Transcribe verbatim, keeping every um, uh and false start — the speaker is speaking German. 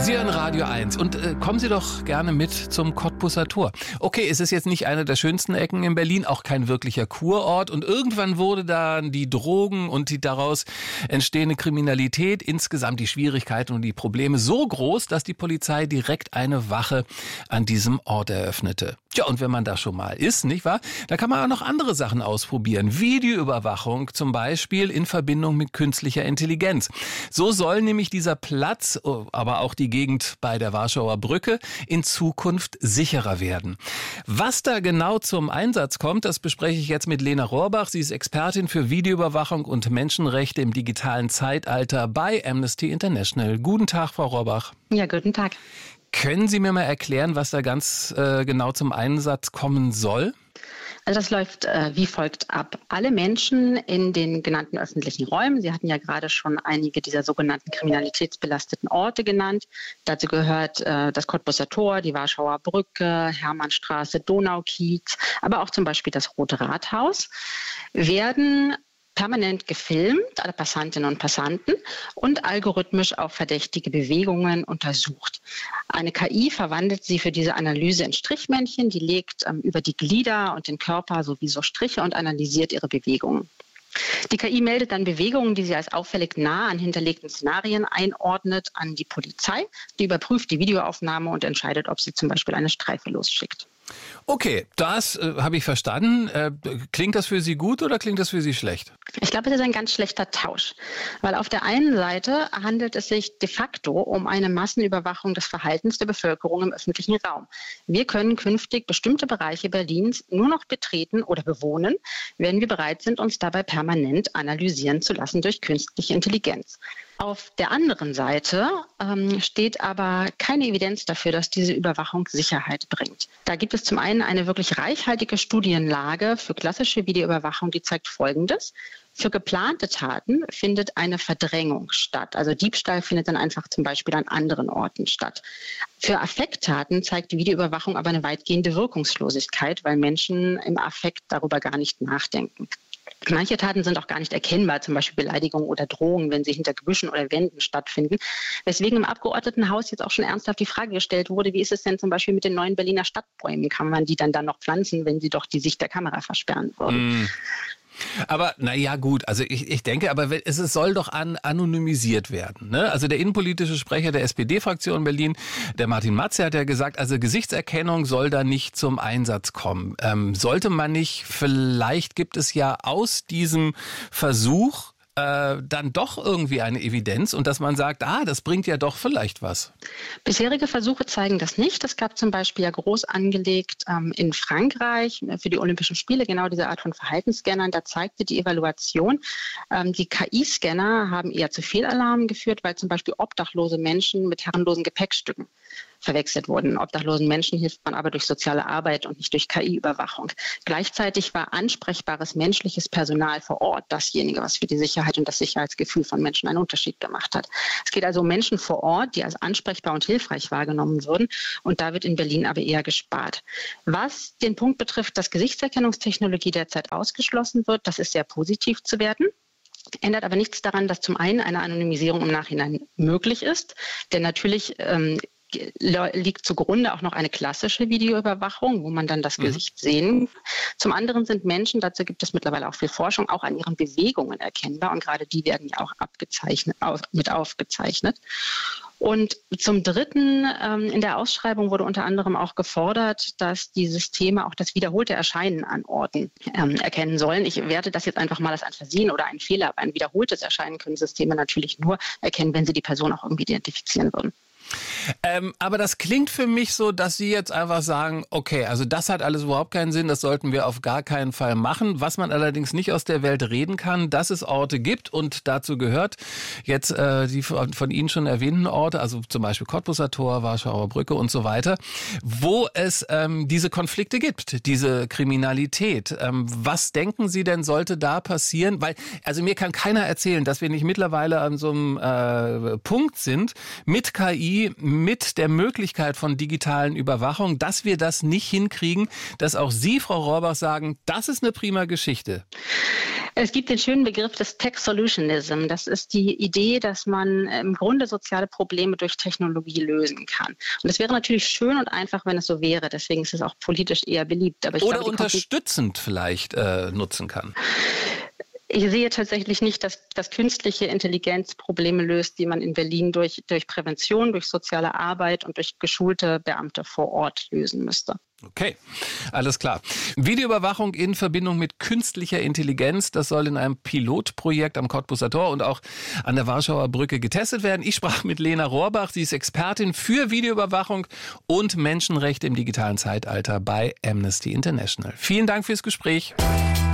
Sie hören Radio eins und äh, kommen Sie doch gerne mit zum Kottbusser Tor. Okay, es ist jetzt nicht eine der schönsten Ecken in Berlin, auch kein wirklicher Kurort. Und irgendwann wurde dann die Drogen und die daraus entstehende Kriminalität, insgesamt die Schwierigkeiten und die Probleme so groß, dass die Polizei direkt eine Wache an diesem Ort eröffnete. Tja, und wenn man da schon mal ist, nicht wahr, da kann man auch noch andere Sachen ausprobieren. Videoüberwachung zum Beispiel in Verbindung mit künstlicher Intelligenz. So soll nämlich dieser Platz, aber auch die Gegend bei der Warschauer Brücke in Zukunft sicherer werden. Was da genau zum Einsatz kommt, das bespreche ich jetzt mit Lena Rohrbach. Sie ist Expertin für Videoüberwachung und Menschenrechte im digitalen Zeitalter bei Amnesty International. Guten Tag, Frau Rohrbach. Ja, guten Tag. Können Sie mir mal erklären, was da ganz äh, genau zum Einsatz kommen soll? Also das läuft äh, wie folgt ab. Alle Menschen in den genannten öffentlichen Räumen, Sie hatten ja gerade schon einige dieser sogenannten kriminalitätsbelasteten Orte genannt. Dazu gehört äh, das Kottbusser Tor, die Warschauer Brücke, Hermannstraße, Donaukiez, aber auch zum Beispiel das Rote Rathaus, werden permanent gefilmt, alle Passantinnen und Passanten, und algorithmisch auf verdächtige Bewegungen untersucht. Eine K I verwandelt sie für diese Analyse in Strichmännchen, die legt ähm, über die Glieder und den Körper sowieso Striche und analysiert ihre Bewegungen. Die K I meldet dann Bewegungen, die sie als auffällig nah an hinterlegten Szenarien einordnet, an die Polizei. Die überprüft die Videoaufnahme und entscheidet, ob sie zum Beispiel eine Streife losschickt. Okay, das äh, habe ich verstanden. Äh, klingt das für Sie gut oder klingt das für Sie schlecht? Ich glaube, es ist ein ganz schlechter Tausch, weil auf der einen Seite handelt es sich de facto um eine Massenüberwachung des Verhaltens der Bevölkerung im öffentlichen Raum. Wir können künftig bestimmte Bereiche Berlins nur noch betreten oder bewohnen, wenn wir bereit sind, uns dabei permanent analysieren zu lassen durch künstliche Intelligenz. Auf der anderen Seite ähm, steht aber keine Evidenz dafür, dass diese Überwachung Sicherheit bringt. Da gibt es zum einen eine wirklich reichhaltige Studienlage für klassische Videoüberwachung, die zeigt Folgendes. Für geplante Taten findet eine Verdrängung statt. Also Diebstahl findet dann einfach zum Beispiel an anderen Orten statt. Für Affekttaten zeigt die Videoüberwachung aber eine weitgehende Wirkungslosigkeit, weil Menschen im Affekt darüber gar nicht nachdenken. Manche Taten sind auch gar nicht erkennbar, zum Beispiel Beleidigungen oder Drohungen, wenn sie hinter Gebüschen oder Wänden stattfinden. Weswegen im Abgeordnetenhaus jetzt auch schon ernsthaft die Frage gestellt wurde, wie ist es denn zum Beispiel mit den neuen Berliner Stadtbäumen? Kann man die dann, dann noch pflanzen, wenn sie doch die Sicht der Kamera versperren würden? Mm. Aber na ja, gut, also ich, ich denke, aber es, es soll doch an, anonymisiert werden. Ne? Also der innenpolitische Sprecher der S P D-Fraktion Berlin, der Martin Matze, hat ja gesagt, also Gesichtserkennung soll da nicht zum Einsatz kommen. Ähm, sollte man nicht, vielleicht gibt es ja aus diesem Versuch äh, dann doch irgendwie eine Evidenz und dass man sagt, ah, das bringt ja doch vielleicht was. Bisherige Versuche zeigen das nicht. Es gab zum Beispiel ja groß angelegt ähm, in Frankreich für die Olympischen Spiele genau diese Art von Verhaltensscannern. Da zeigte die Evaluation, ähm, die K I-Scanner haben eher zu Fehlalarmen geführt, weil zum Beispiel obdachlose Menschen mit herrenlosen Gepäckstücken verwechselt wurden. Obdachlosen Menschen hilft man aber durch soziale Arbeit und nicht durch K I-Überwachung. Gleichzeitig war ansprechbares menschliches Personal vor Ort dasjenige, was für die Sicherheit und das Sicherheitsgefühl von Menschen einen Unterschied gemacht hat. Es geht also um Menschen vor Ort, die als ansprechbar und hilfreich wahrgenommen würden. Und da wird in Berlin aber eher gespart. Was den Punkt betrifft, dass Gesichtserkennungstechnologie derzeit ausgeschlossen wird, das ist sehr positiv zu werten. Ändert aber nichts daran, dass zum einen eine Anonymisierung im Nachhinein möglich ist. Denn natürlich ähm, liegt zugrunde auch noch eine klassische Videoüberwachung, wo man dann das mhm. Gesicht sehen. Zum anderen sind Menschen, dazu gibt es mittlerweile auch viel Forschung, auch an ihren Bewegungen erkennbar. Und gerade die werden ja auch abgezeichnet, auf, mit aufgezeichnet. Und zum Dritten, ähm, in der Ausschreibung wurde unter anderem auch gefordert, dass die Systeme auch das wiederholte Erscheinen an Orten ähm, erkennen sollen. Ich werte das jetzt einfach mal als ein Versehen oder ein Fehler. Aber ein wiederholtes Erscheinen können Systeme natürlich nur erkennen, wenn sie die Person auch irgendwie identifizieren würden. Ähm, aber das klingt für mich so, dass Sie jetzt einfach sagen, okay, also das hat alles überhaupt keinen Sinn, das sollten wir auf gar keinen Fall machen. Was man allerdings nicht aus der Welt reden kann, dass es Orte gibt und dazu gehört jetzt äh, die von, von Ihnen schon erwähnten Orte, also zum Beispiel Kottbusser Tor, Warschauer Brücke und so weiter, wo es ähm, diese Konflikte gibt, diese Kriminalität. Ähm, was denken Sie denn, sollte da passieren? Weil, also mir kann keiner erzählen, dass wir nicht mittlerweile an so einem äh, Punkt sind, mit K I Technologie mit der Möglichkeit von digitalen Überwachung, dass wir das nicht hinkriegen, dass auch Sie, Frau Rohrbach, sagen, das ist eine prima Geschichte? Es gibt den schönen Begriff des Tech Solutionism. Das ist die Idee, dass man im Grunde soziale Probleme durch Technologie lösen kann. Und es wäre natürlich schön und einfach, wenn es so wäre. Deswegen ist es auch politisch eher beliebt. Aber ich Oder glaube, unterstützend vielleicht äh, nutzen kann. Ich sehe tatsächlich nicht, dass, dass künstliche Intelligenz Probleme löst, die man in Berlin durch, durch Prävention, durch soziale Arbeit und durch geschulte Beamte vor Ort lösen müsste. Okay, alles klar. Videoüberwachung in Verbindung mit künstlicher Intelligenz, das soll in einem Pilotprojekt am Cottbuser Tor und auch an der Warschauer Brücke getestet werden. Ich sprach mit Lena Rohrbach, sie ist Expertin für Videoüberwachung und Menschenrechte im digitalen Zeitalter bei Amnesty International. Vielen Dank fürs Gespräch.